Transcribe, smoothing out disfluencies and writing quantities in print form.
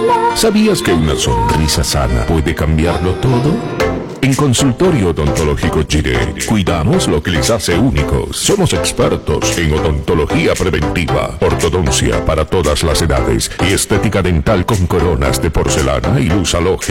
¿Sabías que una sonrisa sana puede cambiarlo todo? En Consultorio Odontológico Chile, cuidamos lo que les hace únicos. Somos expertos en odontología preventiva, ortodoncia para todas las edades y estética dental con coronas de porcelana y luz halógena.